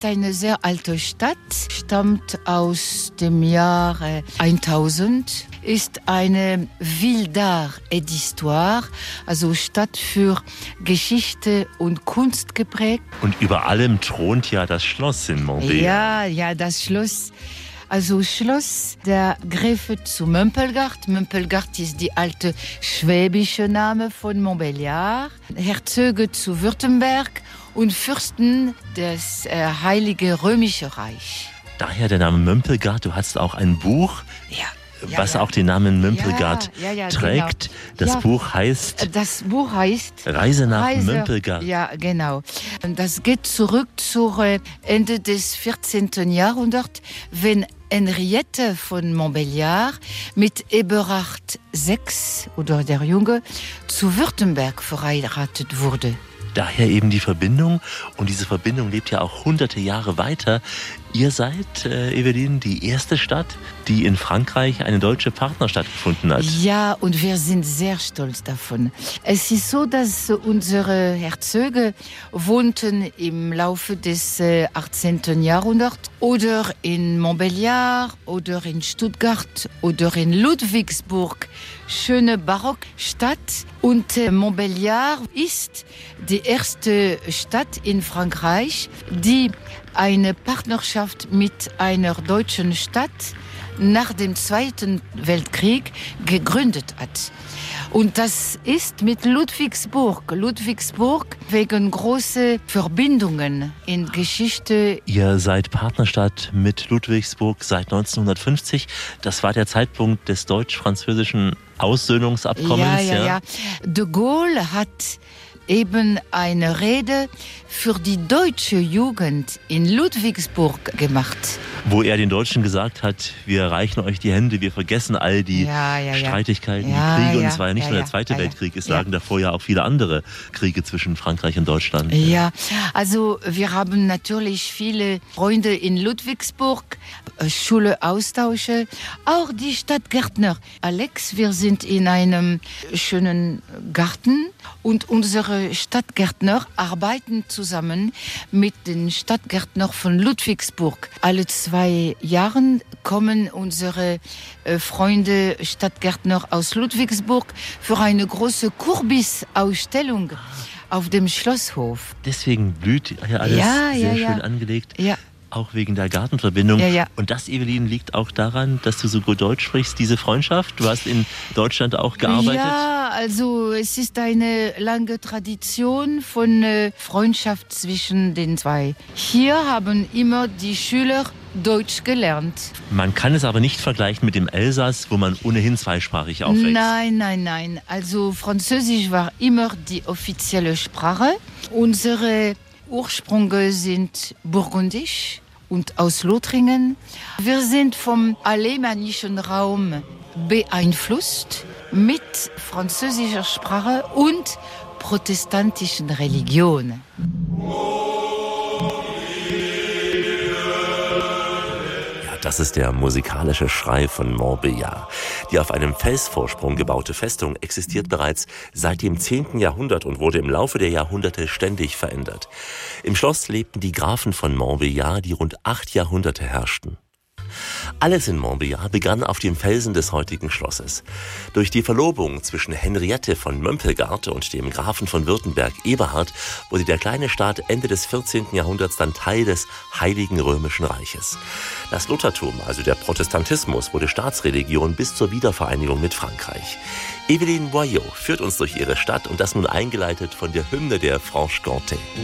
Eine sehr alte Stadt, stammt aus dem Jahr 1000, ist eine Ville d'Art et d'Histoire, also Stadt für Geschichte und Kunst geprägt. Und über allem thront ja das Schloss in Montbéliard. Ja, das Schloss. Also Schloss der Gräfe zu Mömpelgard. Mömpelgard ist die alte schwäbische Name von Montbéliard. Herzöge zu Württemberg und Fürsten des Heilige Römische Reich. Daher der Name Mömpelgard. Du hast auch ein Buch, was auch den Namen Mömpelgard trägt. Genau. Das Buch heißt Reise nach Mömpelgard. Ja, genau. Das geht zurück zu Ende des 14. Jahrhunderts, wenn Henriette von Montbéliard mit Eberhard VI oder der Junge zu Württemberg verheiratet wurde. Daher eben die Verbindung. Und diese Verbindung lebt ja auch hunderte Jahre weiter. Ihr seid, Evelyn, die erste Stadt, die in Frankreich eine deutsche Partnerstadt gefunden hat. Ja, und wir sind sehr stolz davon. Es ist so, dass unsere Herzöge wohnten im Laufe des 18. Jahrhunderts oder in Montbéliard oder in Stuttgart oder in Ludwigsburg. Schöne Barockstadt. Und Montbéliard ist die erste Stadt in Frankreich, die eine Partnerschaft mit einer deutschen Stadt nach dem Zweiten Weltkrieg gegründet hat. Und das ist mit Ludwigsburg. Ludwigsburg wegen großer Verbindungen in Geschichte. Ihr seid Partnerstadt mit Ludwigsburg seit 1950. Das war der Zeitpunkt des deutsch-französischen Aussöhnungsabkommens. Ja. De Gaulle hat eben eine Rede für die deutsche Jugend in Ludwigsburg gemacht. Wo er den Deutschen gesagt hat, wir reichen euch die Hände, wir vergessen all die Streitigkeiten, die Kriege. Und es war ja nicht nur der Zweite Weltkrieg, es lagen davor ja auch viele andere Kriege zwischen Frankreich und Deutschland. Ja, also wir haben natürlich viele Freunde in Ludwigsburg, Schule austausche, auch die Stadtgärtner. Alex, wir sind in einem schönen Garten und unsere Stadtgärtner arbeiten zusammen mit den Stadtgärtnern von Ludwigsburg. Alle 2 Jahre kommen unsere Freunde Stadtgärtner aus Ludwigsburg für eine große Kürbis-Ausstellung auf dem Schlosshof. Deswegen blüht hier alles sehr schön angelegt. Ja. Auch wegen der Gartenverbindung. Ja. Und das, Evelyn, liegt auch daran, dass du so gut Deutsch sprichst, diese Freundschaft. Du hast in Deutschland auch gearbeitet. Ja, also es ist eine lange Tradition von Freundschaft zwischen den zwei. Hier haben immer die Schüler Deutsch gelernt. Man kann es aber nicht vergleichen mit dem Elsass, wo man ohnehin zweisprachig aufwächst. Nein. Also Französisch war immer die offizielle Sprache. Unsere Ursprünge sind burgundisch und aus Lothringen. Wir sind vom alemannischen Raum beeinflusst mit französischer Sprache und protestantischen Religion. Das ist der musikalische Schrei von Montbéliard. Die auf einem Felsvorsprung gebaute Festung existiert bereits seit dem 10. Jahrhundert und wurde im Laufe der Jahrhunderte ständig verändert. Im Schloss lebten die Grafen von Montbéliard, die rund 8 Jahrhunderte herrschten. Alles in Montbéliard begann auf dem Felsen des heutigen Schlosses. Durch die Verlobung zwischen Henriette von Mömpelgard und dem Grafen von Württemberg Eberhard wurde der kleine Staat Ende des 14. Jahrhunderts dann Teil des Heiligen Römischen Reiches. Das Luthertum, also der Protestantismus, wurde Staatsreligion bis zur Wiedervereinigung mit Frankreich. Evelyn Boyau führt uns durch ihre Stadt und das nun eingeleitet von der Hymne der Franche-Comté.